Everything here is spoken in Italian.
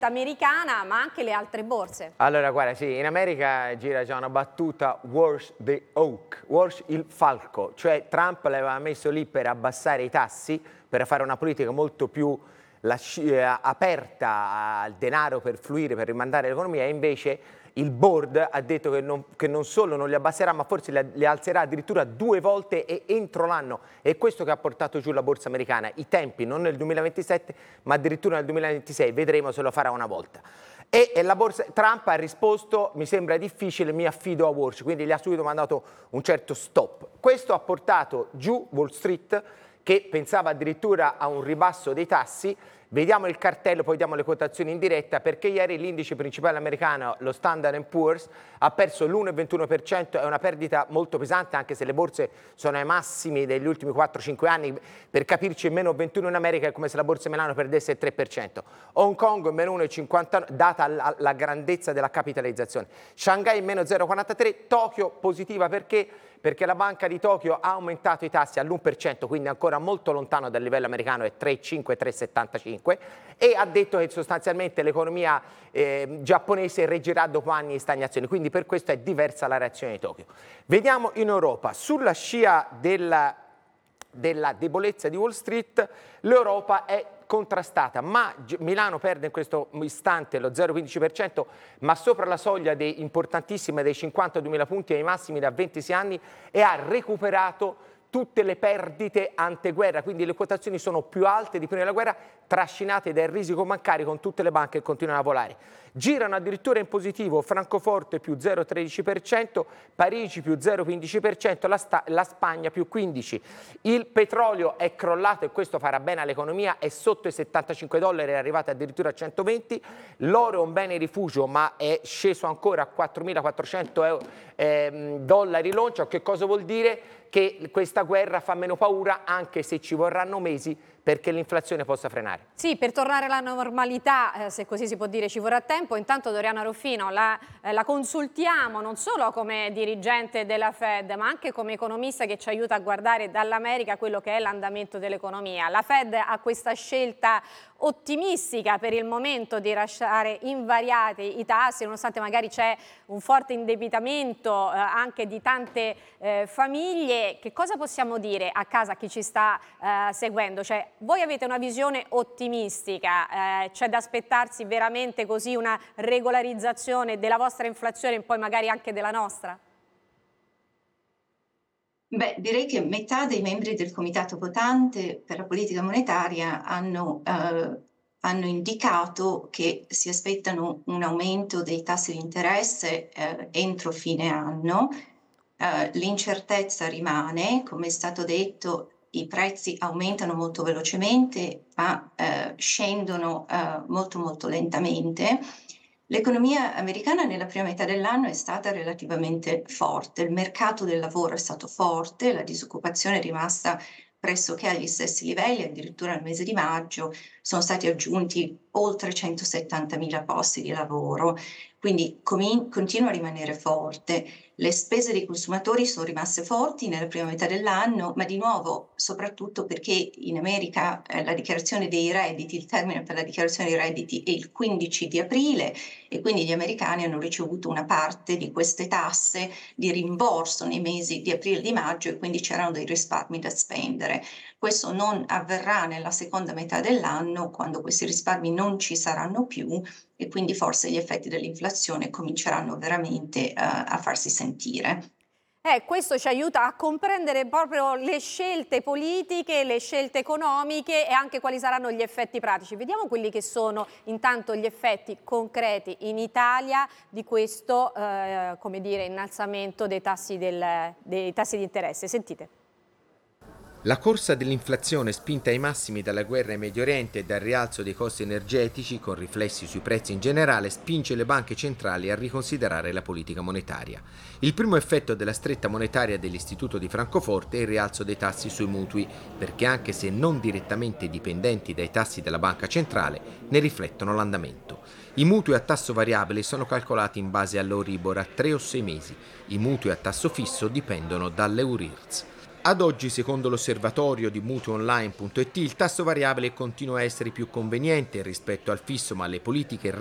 americana, ma anche le altre borse. Allora, guarda, sì, in America gira già una battuta, worse the oak, worse il falco, cioè Trump l'aveva messo lì per abbassare i tassi, per fare una politica molto più aperta al denaro per fluire, per rimandare l'economia, e invece il board ha detto che non solo non li abbasserà, ma forse li alzerà addirittura 2 volte e entro l'anno. È questo che ha portato giù la borsa americana. I tempi non nel 2027, ma addirittura nel 2026. Vedremo se lo farà una volta. E la borsa, Trump ha risposto: mi sembra difficile, mi affido a Walsh, quindi gli ha subito mandato un certo stop. Questo ha portato giù Wall Street, che pensava addirittura a un ribasso dei tassi. Vediamo il cartello, poi diamo le quotazioni in diretta, perché ieri l'indice principale americano, lo Standard & Poor's, ha perso l'1,21%, è una perdita molto pesante, anche se le borse sono ai massimi degli ultimi 4-5 anni. Per capirci, meno 21 in America è come se la borsa di Milano perdesse il 3%. Hong Kong meno 1,50, data la grandezza della capitalizzazione. Shanghai meno 0,43, Tokyo positiva perché la Banca di Tokyo ha aumentato i tassi all'1%, quindi ancora molto lontano dal livello americano, è 3,5-3,75, e ha detto che sostanzialmente l'economia giapponese reggerà dopo anni di stagnazione, quindi per questo è diversa la reazione di Tokyo. Vediamo in Europa, sulla scia della debolezza di Wall Street, l'Europa è contrastata, ma Milano perde in questo istante lo 0,15%, ma sopra la soglia importantissima dei 52.000 punti ai massimi da 26 anni, e ha recuperato tutte le perdite anteguerra, quindi le quotazioni sono più alte di prima della guerra, trascinate dal risico bancario, con tutte le banche che continuano a volare. Girano addirittura in positivo Francoforte più 0,13%, Parigi più 0,15%, la Spagna più 15%. Il petrolio è crollato, e questo farà bene all'economia, è sotto i $75, è arrivato addirittura a 120. L'oro è un bene rifugio, ma è sceso ancora a 4.400 dollari l'oncia. Che cosa vuol dire? Che questa guerra fa meno paura, anche se ci vorranno mesi perché l'inflazione possa frenare. Sì, per tornare alla normalità, se così si può dire, ci vorrà tempo. Intanto Doriana Ruffino la consultiamo non solo come dirigente della Fed, ma anche come economista che ci aiuta a guardare dall'America quello che è l'andamento dell'economia. La Fed ha questa scelta ottimistica per il momento di lasciare invariati i tassi, nonostante magari c'è un forte indebitamento anche di tante famiglie. Che cosa possiamo dire a casa a chi ci sta seguendo? Cioè, voi avete una visione ottimistica, c'è da aspettarsi veramente così una regolarizzazione della vostra inflazione e poi magari anche della nostra? Beh, direi che metà dei membri del Comitato Votante per la politica monetaria hanno indicato che si aspettano un aumento dei tassi di interesse entro fine anno. L'incertezza rimane, come è stato detto, i prezzi aumentano molto velocemente, ma scendono molto molto lentamente. L'economia americana nella prima metà dell'anno è stata relativamente forte, il mercato del lavoro è stato forte, la disoccupazione è rimasta pressoché agli stessi livelli, addirittura nel mese di maggio sono stati aggiunti oltre 170.000 posti di lavoro, quindi continua a rimanere forte. Le spese dei consumatori sono rimaste forti nella prima metà dell'anno, ma di nuovo soprattutto perché in America la dichiarazione dei redditi, il termine per la dichiarazione dei redditi è il 15 di aprile, e quindi gli americani hanno ricevuto una parte di queste tasse di rimborso nei mesi di aprile e di maggio, e quindi c'erano dei risparmi da spendere. Questo non avverrà nella seconda metà dell'anno, quando questi risparmi non ci saranno più, e quindi forse gli effetti dell'inflazione cominceranno veramente a farsi sentire. Questo ci aiuta a comprendere proprio le scelte politiche, le scelte economiche e anche quali saranno gli effetti pratici. Vediamo quelli che sono intanto gli effetti concreti in Italia di questo come dire, innalzamento dei tassi di interesse. Sentite. La corsa dell'inflazione, spinta ai massimi dalla guerra in Medio Oriente e dal rialzo dei costi energetici, con riflessi sui prezzi in generale, spinge le banche centrali a riconsiderare la politica monetaria. Il primo effetto della stretta monetaria dell'Istituto di Francoforte è il rialzo dei tassi sui mutui, perché anche se non direttamente dipendenti dai tassi della banca centrale, ne riflettono l'andamento. I mutui a tasso variabile sono calcolati in base all'Euribor a 3 o 6 mesi. I mutui a tasso fisso dipendono dall'Eurirs. Ad oggi, secondo l'osservatorio di mutuoonline.it, il tasso variabile continua a essere più conveniente rispetto al fisso, ma le politiche